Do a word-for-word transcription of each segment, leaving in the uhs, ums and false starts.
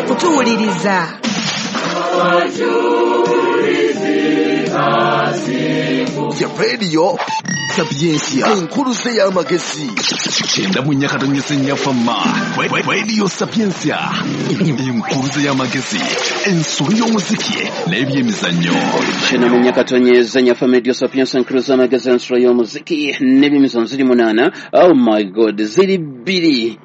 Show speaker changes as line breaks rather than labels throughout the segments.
kutuwuliriza.
Ya radio Sapiensia enkuluze y'amagezi kyenda mu nnyakata nnyafama Radio Sapiensia enkuluze y'amagezi ensolo y'omuziki n'ebyemizannyo
kyenda mu nnyakata nnyafama Radio Sapiensia enkuluze y'amagezi ensolo y'omuziki n'ebyemizannyo ziri munaana. Oh my god, ziri bbiri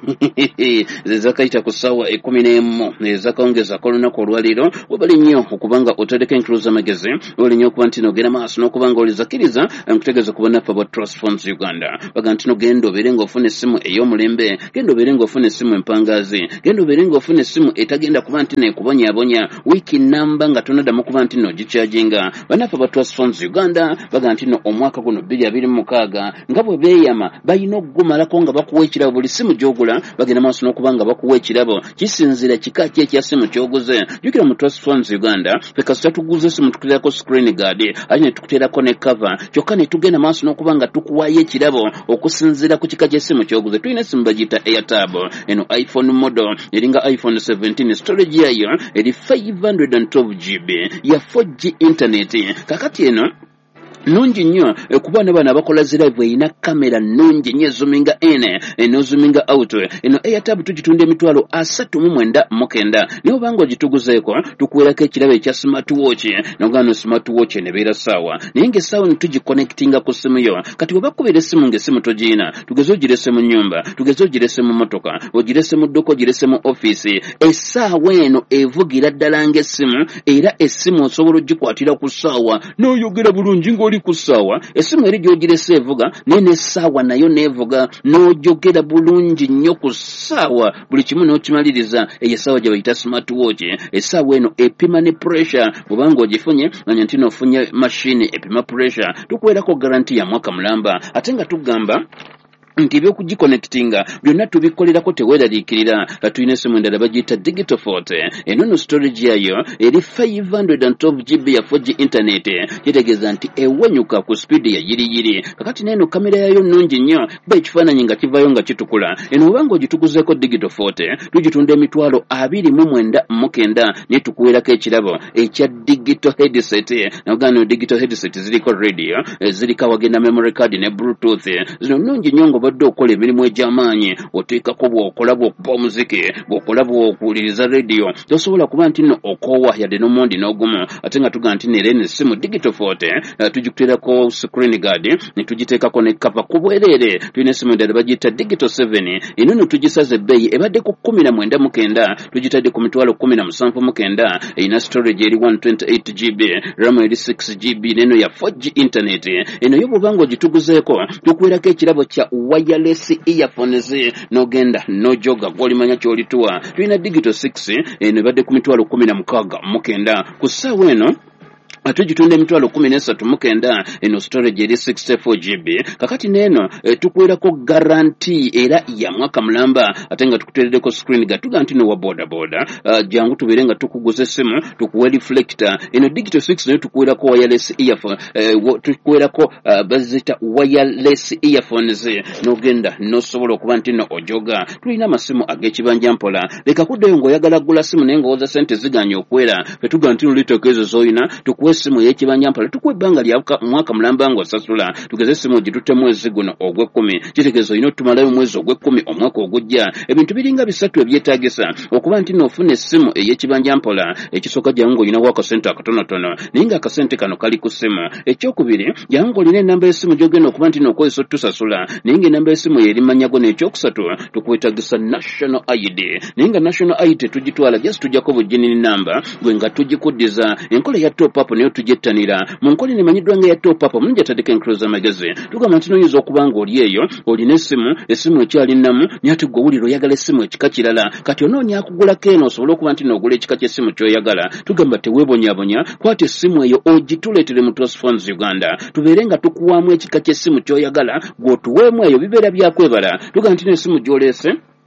zezakayita ku ssaawa ekkumi n'emu ezakawungeza ak'olunaku olwaleero webali nnyo okubanga otadeko enkuluze y'amagezi oli nnyo okuba nti nogenda maaso n'okubanga olizakiriza nkutegeeza kuba naffe aba Trust Funds Uganda baga nti no genda obeere ng'ofuna essimu ey'omulembe, genda obeere ng'ofuna essimu empangaazi, genda obeere ng'ofuna essimu etagenda kuba nti neekubonyaabonya wiiki namba nga tonaddamu kuba nti no gikyajinga. Bannaffe aba Trust Funds Uganda baga nti no omwaka guno bbiri abiri mu mukaaga nga bwe beeyama balina okugumalako nga bakuwa ekirabo buli ssimu gy'ogula bagenda maaso n'okuba nga bakuwa ekirabo kisinziira kika ki ekya ssimu ky'oguze. Jjukira mu Trust Funds Uganda ffe kasita tuguze essimu tukuteerako screen guard ate ne tukuteerako ne cover kyokka ne tugenda maaso n'okuba nga tukuwaayo ekirabo okusinziira ku kika ky'essimu ky'oguze. Tulina essimu bagiyita Airtab, eno iPhone model eringa iPhone seventeen, storage yayo eri five hundred twelve G B ya four G internet. Kakati eno nungi nnyo kuba n'abaana abakola zi live eyina kamera nungi nnyo ezoominga in n'ozoominga out. Eno Airtab tugitunda emitwalo asatu mu mwenda mu kenda naye obanga ogituguzeeko tukuweerako ekirabo ekya smart watch nogano smart watch nebeera ssaawa naye ng'essaawa ne tugiconnectinga ku ssimu yo. Kati bwe bakubira essimu ng'essimu togiina tugeze ogirese mu nnyumba, tugeze ogirese mu motoka, ogirese mu dduka, ogirese mu ofiisi, essaawa eno evugira ddala ng'essimu era essimu osobola ogikwatira ku ssaawa n'oyogera bulungi ng'oli ku ssaawa. Essimu eri gy'ogirese evuga naye n'essaawa nayo neevuga n'ojogera bulungi nnyo ku ssaawa buli kimu n'okimaliriza. Eyo essaawa gye bayita smart watch. Essaawa eno epima ne pressure bw'obanga ogifunye manya nti n'ofunye mashini epima pressure. Tukuweerako garanti ya mwaka mulamba ate nga tugamba nti ebyokugiconnectinga byonna tubikolerako teweeraliikirira. Tulina essimu endala bagiyita digital forte. Eno no storage yayo eri five hundred twelve G B ya four G internet kitegeeza nti ewenyuka ku speed ya yiriyiri. Kakati n'eno kamera yayo nnungi nnyo kuba ekifaananyi nga kivaayo nga kitukula. Eno obanga ogituguzeeko digital forte tugitunda emitwalo abiri mu mwenda mu kenda naye tukuweerako ekirabo ekya digital headset. Nagano digital headset ziriko radio, ziriko awagenda memory card ne bluetooth. Zino nnungi nnyo badde okola emirimu egy'amaanyi oteekako bw'okola bw'okupa omuziki, bw'okola bw'okuwuliriza radio tosobola kuba nti nno okoowa yadde n'omundi n'ogumu. Ate nga tuga nti neera eno essimu digital forte tugikuteerako screen guard ne tugiteekako ne cover ku bwereere. Tulina essimu endala bagiyita digital seven. Eno no tugisaza ebbeeyi ebadde ku kumi na mwenda mu kenda tugitadde ku mitwalo kumi na musanvu mu kenda. Erina storage eri one twenty-eight G B, RAM eri six G B n'eno ya four G internet. Eno yo bw'obanga ogituguzeeko tukuweerako ekirabo kya wireless earphones nogenda nojoga gwolimanya kyolituwa. Tulina digital six eno badde ku mitwalo kumi na mukaaga mu kenda ku ssaawa eno atugitunda emitwalo kumi n'esatu mu kenda. Eno storage eri sixty-four G B. Kakati n'eno e, tukuweerako garanti era ya mwaka mulamba ate nga tukuteereddeko screen ga tuga nti nowa boda boda uh, jangu tubeere nga tukuguza essimu tukuwe reflector. Eno digital six nayo tukuweerako wireless earphone uh, tukuweerako uh, bazita wireless earphones nogenda nosobola okuba nti no ojoga. Tulina amasimu ag'ekibanja mpola leka kuddeyo ng'oyagala gula simu naye ng'owoza sente ziganya okwera fetuga nti noliteeko ezo z'oyina tukuwe essimu ey'ekibanja mpala tukuwe ebbanga lya mwaka mulamba ng'osasula. Tugeze essimu ogitutte mwezi guno ogw'ekkumi kitegeeza olina otumalayo omwezi ogw'ekkumi omwaka ogujja. Ebintu biringa bisatu ebyetaagisa okuba nti n'ofuna essimu ey'ekibanja mpola. Ekisooka jangu ng'olinawo akasente akatonotono naye ng'akasente kano kali ku ssimu. Ekyokubiri jangu ng'olina ennamba y'essimu gy'ogenda okuba nti n'okozesa otusasula naye ng'ennamba y'essimu yeerimanyago. N'ekyokusatu tukwetaagisa national I D naye nga national I D tetugitwala just tujjako bujjinini namba gwe nga tugikuddiza. Enkola ya top up nayo tujettanira mu nkola nemanyiddwa nga ya top up mulungi ataddeko enkuluza amagezi. Tugamba nti noyinza okuba ng'oli eyo olina essimu essimu ekyalinamu naye ate gwe wulira oyagala essimu ekika kirala kati onoonya akugulako eno osobole okuba nti n'ogula ekika ky'essimu ky'oyagala. Tugamba teweebonyaabonya kwata essimu eyo ogituleetere mu Trust Funds Uganda tubeere nga tukuwaamu ekika ky'essimu ky'oyagala gw'otuweemu eyo bibeera byakwebala. Tugamba nti n'essimu gy'oleese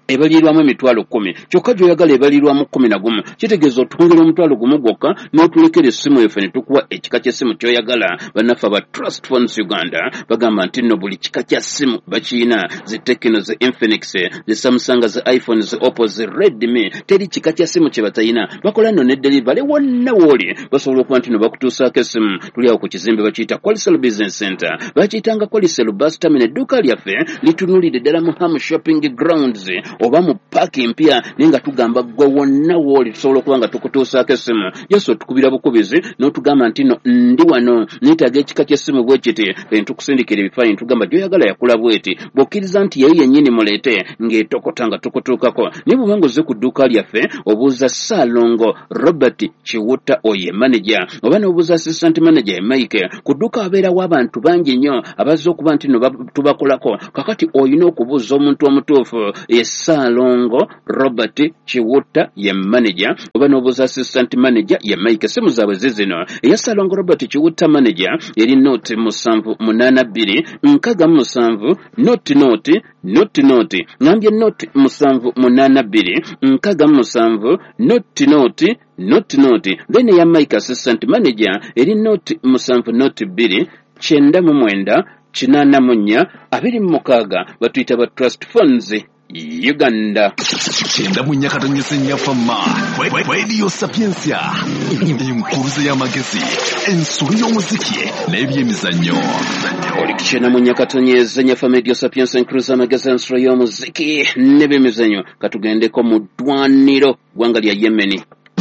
ebalirwamu emitwalo kumi kyokka gy'oyagala ebalirwamu kumi na gumu kitegeeza otwongera omutwalo gumu gwokka n'otulekera essimu efe ne tukuwa ekika ky'essimu ky'oyagala. bannaffe aba Trust Funds Uganda bagamba nti nno buli kika kya ssimu bakiina zi Tecno, zi Infinix, zi Samsung, zi iPhone, zi Oppo, zi Redmi, teri kika kya ssimu kye batayina. bakola nno ne delivery wonna wooli basobola okuba nti no bakutuusaako essimu. tuli awo ku kizimbe bakiyita Qualisol Business Center, bakiyitanga Qualisol bus terminal. edduuka lyaffe litunulidde ddala mu Ham Shopping Grounds oba mu paaki empya naye nga tugamba gwe wonna wooli tusobola okuba nga tukutuusaako essimu. yesu otukubira bukubizi n'otugamba nti no ndi wano neetaaga ekika ky'essimu bwe kiti entukusindikira ebifaananyi tugamba gy'oyagala yakula bweti bw'okkiriza nti yeyo yennyini muleete ng'etokota nga tukutuukako. naye bw'oba ng'ozze ku dduuka lyaffe obuuza Ssaalongo Robert Kiwutta oye manager oba n'obuuza assistant manager Mike. ku dduuka wabeerawo abantu bangi nnyo abazze okuba nti no tubakolako kakati oyina okubuuza omuntu omutuufu ye Ssaalongo Robert Kiwutta ye manager oba n'obuuza assistant manager ye Mike. essimu zaabwe zizino eya Ssaalongo Robert Kiwutta manager eri noti musanvu munaana bbiri nkaaga musanvu noti noti noti noti ngambye noti musanvu munaana bbiri nkaaga musanvu noti noti noti noti. then eya Mike assistant manager eri noti musanvu noti bbiri kyenda mu mwenda kinaana mu nnya abiri mu mukaaga batuyita ba Trust Funds Uganda.
Kyenda mu nnya katonyesa ennyafamma Radio Sapiensia enkuruze y'amagezi ensulu y'omuziki n'ebyemizannyo.
oli kukyenda mu nnya katonyeza ennyafamma Radio Sapiensia enkuruze y'amagezi ensulu y'omuziki n'ebyemizannyo. katugendeko mu ddwaniro ggwanga lya Yemeni.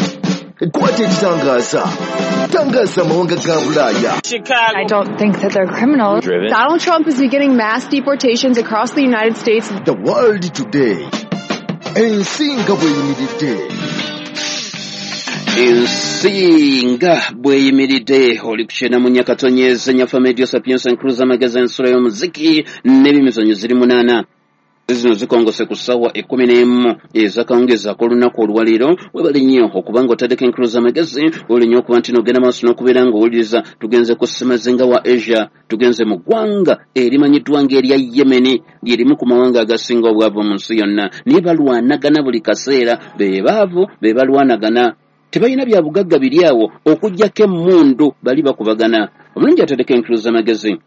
Kwate ekitangaza tangaza amawanga ga Bulaaya.
I don't think that they're criminals. Driven. Donald Trump is beginning mass deportations across the United States.
The world today. Ensinga bweyimiridde.
ensinga bweyimiridde. oli kukyenda mu nnya katonyeza ennyafamma Radio Sapiensia enkuruze y'amagezi ensolo y'omuziki n'ebyemizannyo ziri munaana. zino zikongose ku ssaawa ekkumi n'emu ez'akawungeezi ak'olunaku olwaleero. webale nnyo okuba ng'otaddeko enkuluza amagezi. webale nnyo okuba nti n'ogenda maaso n'okubeera ng'owuliriza. tugenze ku ssemazinga wa Asia, tugenze mu ggwanga erimanyiddwa ng'erya Yemeni lyerimu ku mawanga agasinga obwavu mu nsi yonna. naye balwanagana buli kaseera. be baavu be balwanagana, tebalina bya bugagga biri awo okuggyako emmundu bali bakubagana. omulungi ataddeko enkuluza amagezi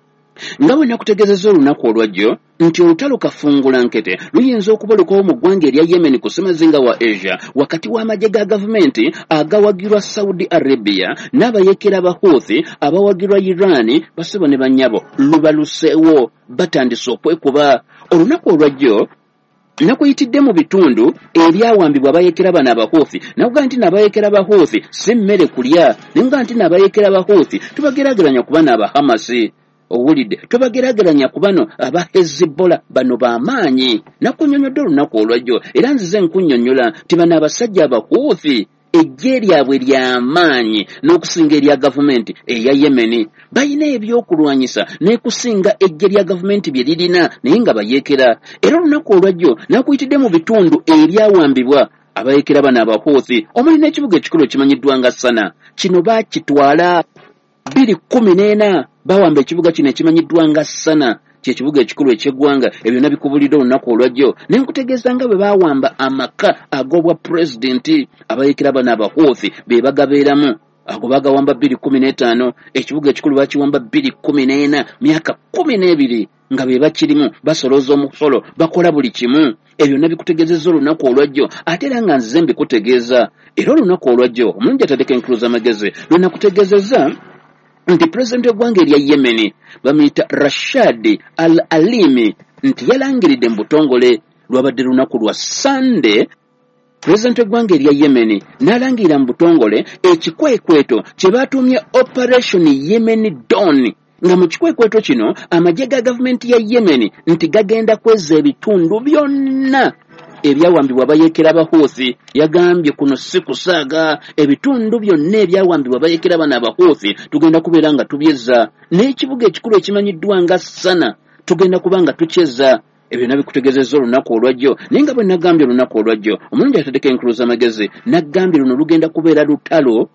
nga bwe nakutegeezezza olunaku olwajjo nti olutalo kafungula nkete luyinza okubalukawo mu ggwanga erya Yemen ku ssemazinga wa Asia wakati w'amagye ga gavumenti agawagirwa Saudi Arabia n'abayeekera Bahouthi abawagirwa Iran. basebo ne bannyabo lubaluseewo batandise okwekuba. olunaku olwajjo nakuyitidde mu bitundu ebyawambibwa abayeekera bano Abahouthi. nakugaa nti n'abayeekera Bahouthi si mmere kulya, nakugaa nti n'abayeekera Bahouthi tubageraageranya ku bano aba Hamasi. owulidde tubageraageranya ku bano aba Hezbollah bano b'amaanyi. nakunnyonnyodde olunaku olwajjo era nzize nkunnyonnyola nti bano abasajja Abahouthi ejje lyabwe ly'amaanyi n'okusinga erya gavumenti eya Yemeni. balina ebyokulwanyisa n'ekusinga ejje lya gavumenti bye lirina naye nga bayeekera. era olunaku olwajjo nakuyitidde mu bitundu ebyawambibwa abayeekera bano Abahouthi omuli n'ekibuga ekikulu ekimanyiddwa nga Sana. kino baakitwala bbiri kkumi n'ena bawamba ekibuga kino ekimanyiddwa nga Sana, kyekibuga ekikulu eky'eggwanga. ebyo nabikubulidde olunaku olwajjo ne nkutegeeza nga bwe baawamba amaka ag'obwa pulezidenti abayeekera bano Abahouthi be bagabeeramu. ago bagawamba bbiri kkumi n'etaano, ekibuga ekikulu bakiwamba bbiri kkumi n'ena, myaka kkumi n'ebiri nga be bakirimu basolooza omusolo bakola buli kimu. ebyo nabikutegeezezza olunaku olwajjo ate era nga nzize mbikutegeeza. era olunaku olwajjo omulungi ataddeko enkuluza amagezi lwe nakutegeezezza nti pulezidenti w'eggwanga erya Yemeni bamuyita Rashad al-Alimi nti yalangiridde mu butongole lwabadde lunaku lwa Sande. pulezidenti w'eggwanga erya Yemeni n'alangirira mu butongole ekikwekweto kye baatumye Operation Yemen Dawn, nga mu kikwekweto kino amagye ga gavumenti ya Yemeni nti gagenda kweza ebitundu byonna ebyawambibwa abayeekera Bahouthi. yagambye kuno si kusaaga, ebitundu byonna ebyawambibwa abayeekera bano Abahouthi tugenda kubeera nga tubyeza, n'ekibuga ekikulu ekimanyiddwa nga Sana tugenda kuba nga tukyeza. ebyo nabikutegeezezza olunaku olwajjo naye nga bwe nagambye olunaku olwajjo omulungi ataddeko enkuluza amagezi nagambye luno lugenda kubeera lutalo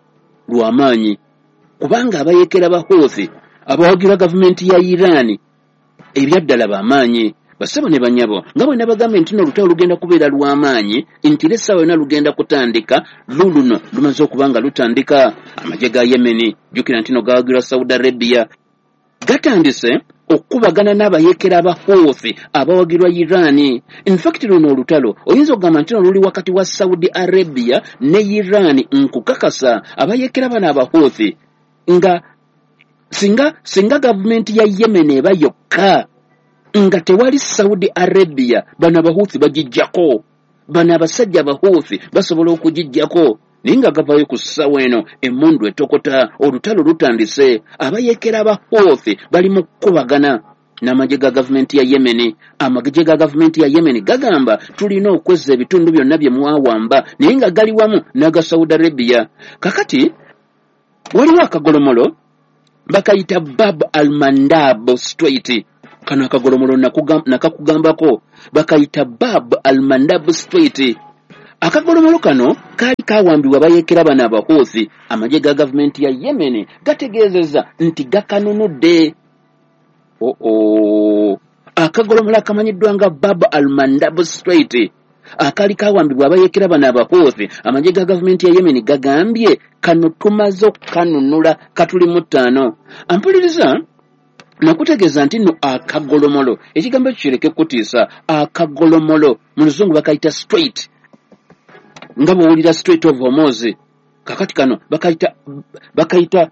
lw'amaanyi kubanga abayeekera Bahouthi abawagira gavumenti ya Iran ebyaddala b'amaanyi basebo ne banyabo nga bwe nabagamba nti no lutalo lugenda kubeera lw'amaanyi nti lessawa yonna lugenda kutandika luluno lumaze okubanga lutandika. Amagye ga Yemeni jjukira nti no gawagirwa Saudi Arabia gatandise okubagana n'abayeekera abahouthi abawagirwa Irani. In fact luno olutalo oyinza okugamba nti luli wakati wa Saudi Arabia ne Irani. Nkukakasa abayeekera bano abahouthi nga singa singa gavumenti ya Yemen eba yokka nga tewali Saudi Arabia bano abahouthi bagijjako, bano abasajja abahouthi basobola okugijjako. Ninga gavayo ku ssawa eno emmundu etokota olutalo lutandise abayeekera abahouthi bali mu kkubagana n'amagye ga gavumenti ya Yemen. Amagye ga gavumenti ya Yemen gagamba tulina okwezza ebitundu byonna bye mwawamba naye nga gali wamu n'aga Saudi Arabia. Kakati waliwo akagolomolo bakayita Bab al-Mandab Strait. Kano akagolomolo nakakugambako bakayita Bab al-Mandab Strait. Akagolomolo kano kali kawambibwa bayeekera bano abahouthi. Amagye ga gavumenti ya Yemen gategeezezza nti gakanunudde. Oh oh. Akagolomolo akamanyiddwa nga Bab al-Mandab Strait akali kawambibwa abayeekera bano abahouthi. Amagye ga gavumenti ya Yemen gagambye kano tumaze okukanunula katuli mu ttaano. Ampuliriza nakutegeeza nti no akagolomolo ekigambo kireke kutiisa. Akagolomolo mu luzungu bakayita strait nga bw'owulira Strait of Hormuz. Kakati kano bakayita bakayita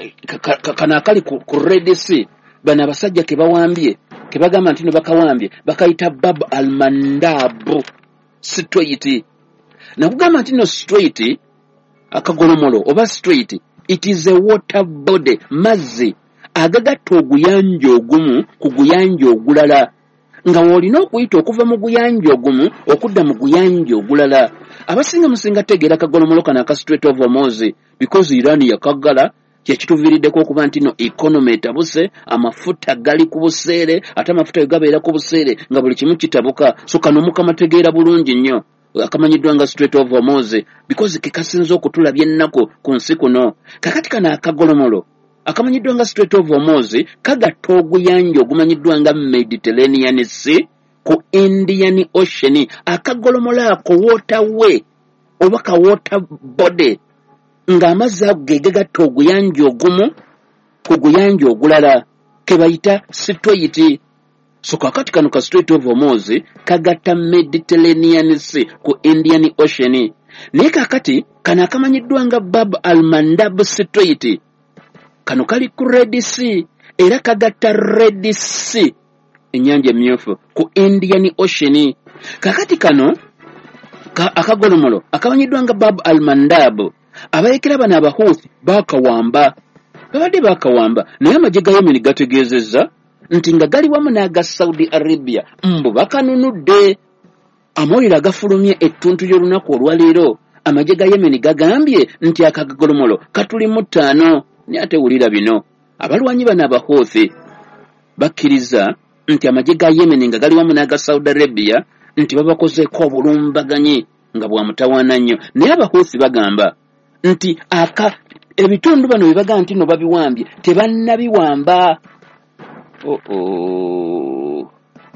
kana akali ku Red Sea bano abasajja ke bawambye ke bagamba nti no bakawambye bakayita Bab al-Mandab Strait. Nakugamba nti no strait akagolomolo oba strait it is a water body, mazzi agagatta oguyanja ogumu ku guyanja ogulala nga wolina okuyita okuva mu guyanja ogumu okudda mu guyanja ogulala. Abasinga musinga tegeera akagolomolo kano aka Strait of Hormuz because Iran yakagala kyekituviiriddeko okuba nti no economy etabuse, amafuta gali ku buseere ate amafuta yo gabeera ku buseere nga buli kimu kitabuka. So kano mukama tegeera bulungi nnyo akamanyiddwa nga Strait of Hormuz because kekasinza okutulabya ennaku ku nsi kuno. Kakati kana akagolomolo akamanyiddwa nga Strait of Hormuz kagatta oguyanja ogumanyiddwa nga Mediterranean Sea ku Indian Ocean. Akagolomolo ako waterway oba ka water body nga amazzi ago ge gagatta oguyanja ogumu ku guyanja ogulala ke bayita strait. So kakati kano ka Strait of Hormuz kagatta Mediterranean Sea ku Indian Ocean. Naye kakati kana akamanyiddwa nga Bab al-Mandab Strait kano kali ku Red Sea era kagatta Red Sea ennyanja emmyufu ku Indian Ocean. Kakati kano ka akagolomolo akamanyiddwa nga Bab al-Mandab abayeekera bano abahouthi bakawamba babadde bakawamba naye amagye ga Yemen gategeezezza nti nga gali wamu n'aga Saudi Arabia mbu bakanunudde. Amawulire agafulumye ettuntu ly'olunaku olwaleero amagye ga Yemen gagambye nti akagolomolo katuli mu ttaano. Naye ate wulira bino abalwanyi bano abahouthi bakkiriza nti amagye ga Yemen nga gali wamu n'aga Saudi Arabia nti babakozeeko obulumbaganyi nga bwa mutawaana nnyo. Naye abahouthi bagamba nti aka ebitundu bano bye bagamba nti no babiwambye tebannabiwamba. Oh oh.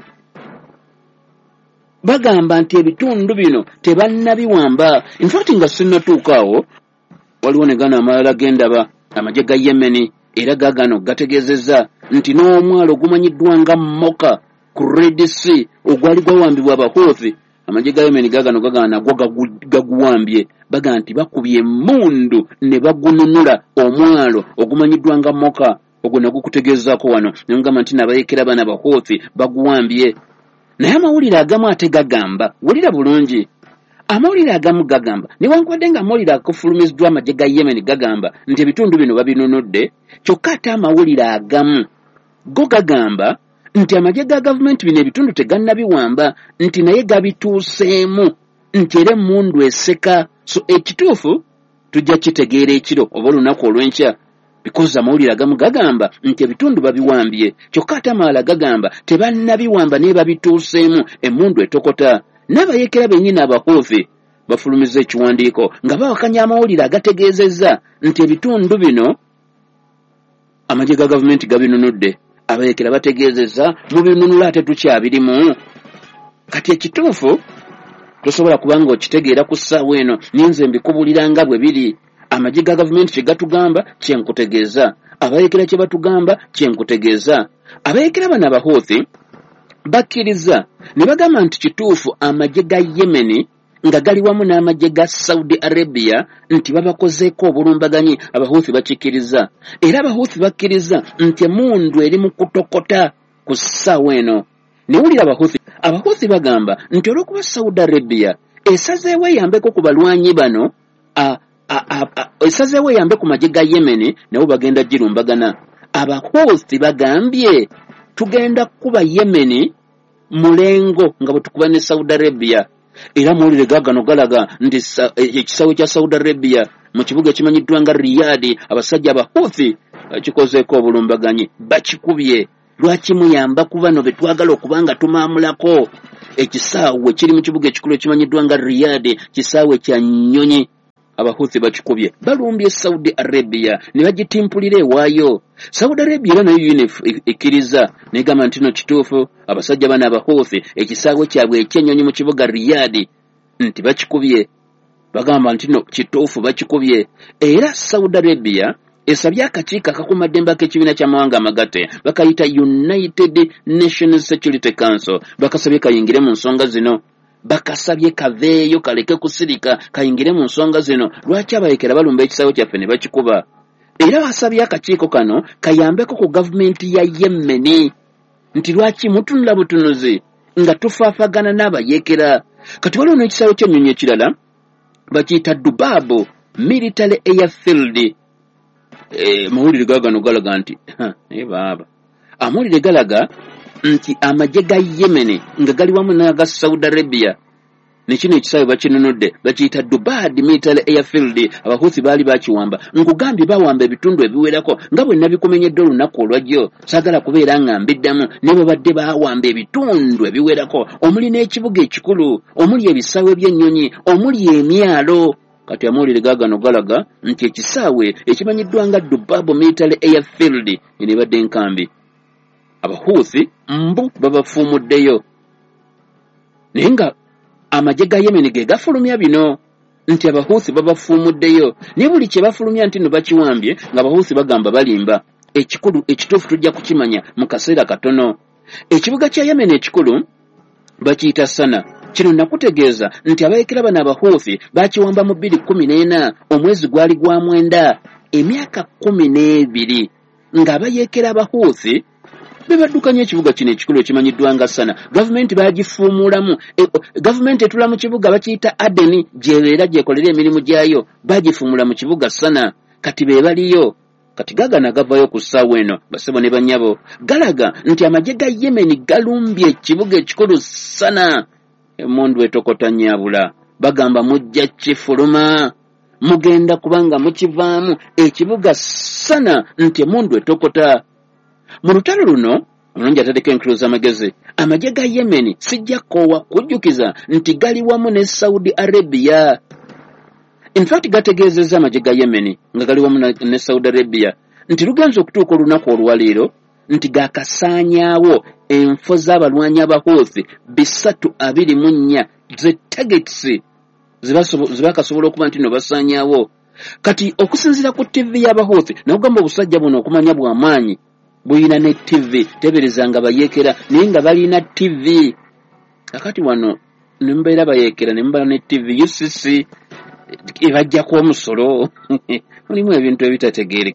Bagamba nti ebitundu bino tebannabiwamba. In fact nga sinnatuukaawo waliwo ne gano amalala gendaba amagye ga Yemen era gagano gategeezezza nti n'omwalo gumanyiddwa nga Moka ku Red Sea ogwali gwawambibwa abahouthi. Amagye ga Yemen gagano gagana nagwo gaguwambye baga nti bakubye emmundu ne bagununula omwalo ogumanyiddwa nga Moka. Ogwo nagwo kutegeezaako wano nengamba nti nabayeekera bana abahouthi baguwambye. Naye amawulire agamu ate gagamba wulira bulungi amawulire agamu gagamba newankubadde nga amawulire akafulumiziddwa amagye ga Yemen gagamba nti ebitundu bino babinunudde kyokka ate amawulire agamu go gagamba nti amagye ga gavumenti bino ebitundu tegannabiwamba nti naye gabituuseemu nti era emmundu eseka. So ekituufu tujja kitegeera ekiro oba olunaku olw'enkya because amawulire agamu gagamba nti ebitundu babiwambye kyokka ate amalala gagamba tebannabiwamba naye babituuseemu emmundu etokota. N'abayeekera bennyini abahouthi bafulumiza ekiwandiiko nga bawakanya amawulire agategeezezza nti ebitundu bino amagye ga gavumenti gabinunudde abayekera bategeezezza mu binunula ate tukyabirimu. Kati ekituufu tosobola kubanga okitegeera ku ssaawa eno ninze mbikubulira nga bwe biri. Amagye ga gavumenti kye gatugamba kye nkutegeeza, abayekera kye batugamba kye nkutegeeza. Abayekera bano Abahouthi bakkiriza ne bagamba nti kituufu amagye ga Yemeni nga gali wamu n'amagye ga Saudi Arabia nti babakozeeko obulumbaganyi. Abahouthi bakikkiriza era Abahouthi bakkiriza nti emundu eri mu kutokota ku ssaawa eno. Newulira Abahouthi Abahouthi bagamba nti olw'okuba Saudi Arabia esazeewo eyambeko ku balwanyi bano esazeewo eyambe ku magye ga Yemeni nabo bagenda girumbagana. Abahouthi bagambye tugenda kuba Yemeni mulengo nga bwe tukuba ne Saudi Arabia. Era muwulire gaagano galaga nti ekisaawe kya Saudi Arabia mu kibuga ekimanyiddwa nga Riyadh abasajja Abahouthi kikozeeko obulumbaganyi bakikubye. Lwaki muyamba ku bano be twagala okuba nga tumaamulako? Ekisaawe kiri mu kibuga ekikulu ekimanyiddwa nga Riyadh, kisaawe kya nnyonyi. Abahouthi bakikubye balumbye Saudi Arabia ne bagitimpulira ewaayo. Saudi Arabia era nayo yine ekkiriza negamba nti no kituufu abasajja bano Abahouthi ekisaawe kyabwe ekyennyonyi mu kibuga Riyadh nti bakikubye. Bagamba nti no kituufu bakikubye. Era Saudi Arabia esabye akakiiko akakumaddembe k'ekibiina ky'amawanga amagatte bakayita United Nations Security Council bakasabye kayingire mu nsonga zino. Bakasabye kaveeyo kaleke kusirika kayingire mu nsonga zino. Lwaki abayekera balumba ekisaawe kyaffe ne bakikuba? Era basabye akakiiko kano kayambeko ku gavumenti ya Yemeni nti lwaki mutunula butunuzi nga tufaafagana n'abayekera. Kati waliwo n'ekisaawe ky'ennyonyi ekirala bakiyita Dubabu Military Airfield. E, mawulire gaagano galaga nti naye baaba amawulire galaga nti amagye ga Yemeni nga gali wamu n'aga Saudi Arabia ne kino ekisaawe bakinunudde bakiyita Dubabu Military Airfield. Abahouthi baali bakiwamba nkugambye bawamba ebitundu ebiwerako nga bwe nabikumenyedde olunaku olwajjo. Saagala kubeera nga mbiddamu ne bwe badde bawamba ebitundu ebiwerako omuli n'ekibuga ekikulu omuli ebisaawe by'ennyonyi omuli emyalo. Kati amawulire gaagano galaga nti ekisaawe ekimanyiddwa nga Dubabu Military Airfield ne badde nkambi. Abahouthi mbu babafuumuddeyo naye nga amagye ga Yemeni ge gafulumya bino nti Abahouthi babafuumuddeyo naye buli kye bafulumya nti no bakiwambye nga Abahouthi bagamba balimba. Ekikulu ekituufu tujja kukimanya mu kaseera katono. Ekibuga kya Yemeni ekikulu bakiyita Sana. Kino nakutegeeza nti abayekera bano Abahouthi bakiwamba mu bbiri kkumi n'ena omwezi gwali gwa mwenda emyaka kkumi n'ebiri nga abayekera Abahouthi be baddukanya ekibuga kino ekikulu ekimanyiddwa nga Sana. Gavumenti bagifuumulamu e, gavumenti etula mu kibuga bakiyita Aden gyebeera gyekolera emirimu gyayo bagifuumula mu kibuga Sana. Kati be baliyo. Kati gaagana gavayo ku ssaawa eno basebo ne bannyabo galaga nti amagye ga Yemeni galumbye ekibuga ekikulu Sana. Emundu etokota nnyabula bagamba mujja kifuluma mugenda kubanga mukivaamu ekibuga Sana nti emundu etokota. Mu lutalo luno omulungi atadeko enkulu z'amagezi amagye ga Yemeni sijja koowa kujjukiza nti gali wamu ne Saudi Arabia. In fact gategeezezza amagye ga Yemeni nga gali wamu ne Saudi Arabia nti lugenza okutuuka olunaku olwaleero nti gakasaanyaawo enfo z'abalwanyi Abahouthi bisatu abiri mu nnya ze targets zibakasobola okuba nti no basaanyaawo. Kati okusinziira ku T V y'Abahouthi n'okugamba obusajja buno okumanya bw'amaanyi buyina ne T V teberezanga bayekera naye nga balina T V. Kakati wano ne mbeera bayekera ne mbala ne T V U C C ebajjako omusolo mulimu ebintu ebitategeereka.